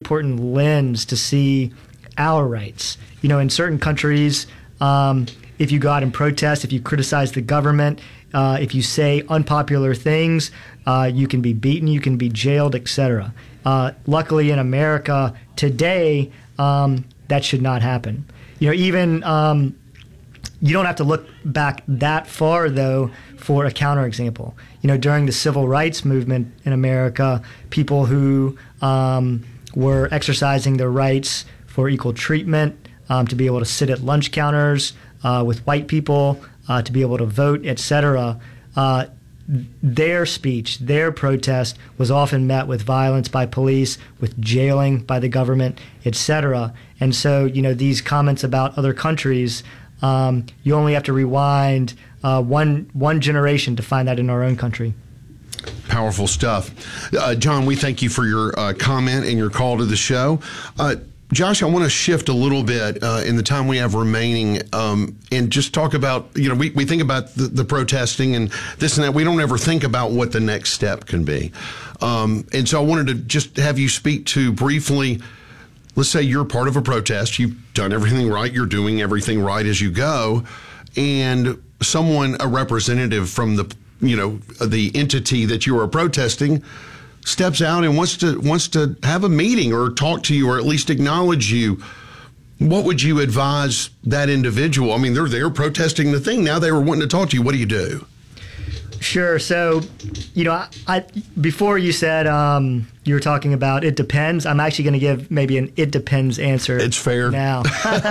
important lens to see our rights. You know, in certain countries, if you go out and protest, if you criticize the government, if you say unpopular things, you can be beaten, you can be jailed, etc. Luckily, in America today, that should not happen. You know, even you don't have to look back that far, though, for a counterexample. You know, during the civil rights movement in America, people who were exercising their rights for equal treatment, to be able to sit at lunch counters with white people, to be able to vote, etc., their speech, their protest was often met with violence by police, with jailing by the government, etc. And so, you know, these comments about other countries, you only have to rewind one generation to find that in our own country. Powerful stuff. John, we thank you for your comment and your call to the show. Josh, I want to shift a little bit in the time we have remaining and just talk about, you know, we think about the protesting and this and that. We don't ever think about what the next step can be. And so I wanted to just have you speak to briefly, let's say you're part of a protest. You've done everything right. You're doing everything right as you go. And someone, a representative from the, you know, the entity that you are protesting steps out and wants to have a meeting or talk to you or at least acknowledge you. What would you advise that individual? I mean, they're there protesting the thing. Now they were wanting to talk to you. What do you do? Sure. So, you know, I before you said you were talking about it depends, I'm actually going to give maybe an it depends answer. It's fair. Now.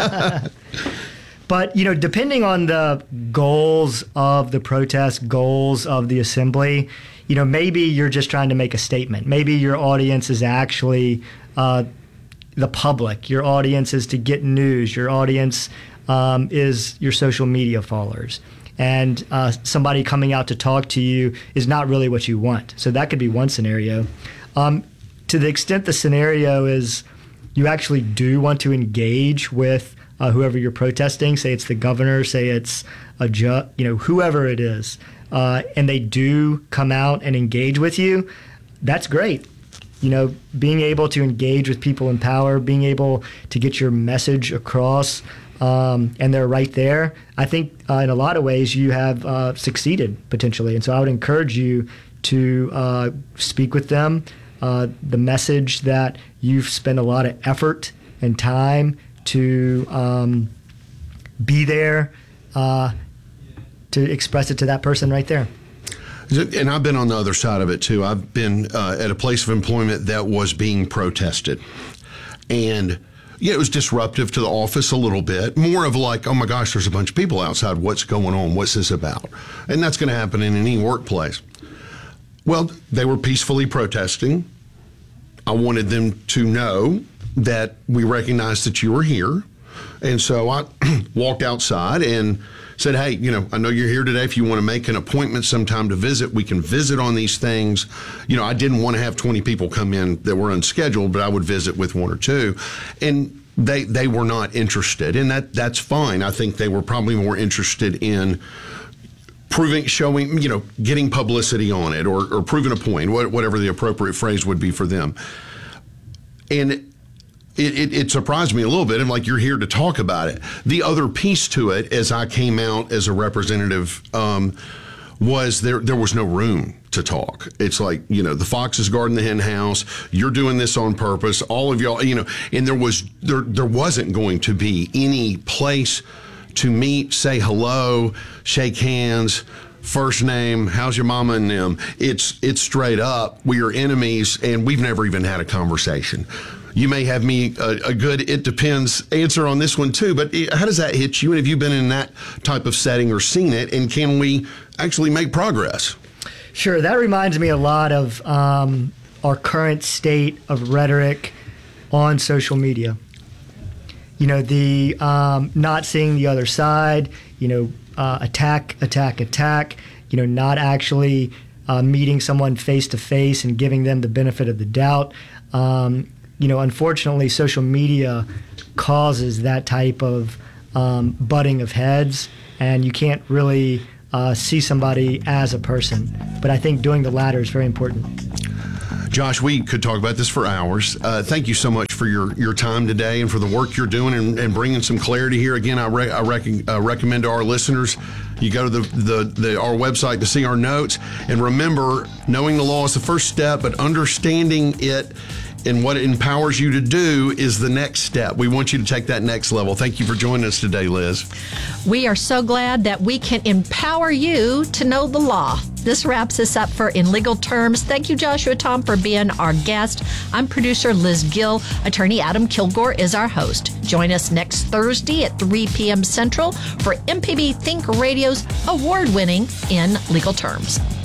But, you know, depending on the goals of the protest, goals of the assembly, you know, maybe you're just trying to make a statement. Maybe your audience is actually the public. Your audience is to get news. Your audience is your social media followers. And somebody coming out to talk to you is not really what you want. So that could be one scenario. To the extent the scenario is you actually do want to engage with whoever you're protesting, say it's the governor, say it's a judge, you know, whoever it is, and they do come out and engage with you, that's great. You know, being able to engage with people in power, being able to get your message across, and they're right there, I think in a lot of ways you have succeeded potentially. And so I would encourage you to speak with them. The message that you've spent a lot of effort and time to be there, to express it to that person right there. And I've been on the other side of it too. I've been at a place of employment that was being protested. And yeah, it was disruptive to the office a little bit. More of like, oh my gosh, there's a bunch of people outside. What's going on? What's this about? And that's going to happen in any workplace. Well, they were peacefully protesting. I wanted them to know that we recognized that you were here. And so I walked outside and said, hey, you know, I know you're here today. If you want to make an appointment sometime to visit, we can visit on these things. You know, I didn't want to have 20 people come in that were unscheduled, but I would visit with one or two. And they were not interested. And that's fine. I think they were probably more interested in showing, you know, getting publicity on it or proving a point, whatever the appropriate phrase would be for them. And it surprised me a little bit. I'm like, you're here to talk about it. The other piece to it, as I came out as a representative, was there was no room to talk. It's like, you know, the fox is guarding the hen house. You're doing this on purpose. All of y'all, you know, and there wasn't going to be any place to meet, say hello, shake hands, first name, how's your mama and them. It's straight up, we are enemies, and we've never even had a conversation. You may have me a good it depends answer on this one too, but how does that hit you? And have you been in that type of setting or seen it? And can we actually make progress? Sure. That reminds me a lot of our current state of rhetoric on social media. You know, the not seeing the other side, you know, attack, you know, not actually meeting someone face to face and giving them the benefit of the doubt. You know, unfortunately, social media causes that type of butting of heads, and you can't really see somebody as a person. But I think doing the latter is very important. Josh, we could talk about this for hours. Thank you so much for your time today and for the work you're doing and bringing some clarity here. Again, I recommend to our listeners, you go to our website to see our notes. And remember, knowing the law is the first step, but understanding it and what it empowers you to do is the next step. We want you to take that next level. Thank you for joining us today, Liz. We are so glad that we can empower you to know the law. This wraps us up for In Legal Terms. Thank you, Joshua Tom, for being our guest. I'm producer Liz Gill. Attorney Adam Kilgore is our host. Join us next Thursday at 3 p.m. Central for MPB Think Radio's award-winning In Legal Terms.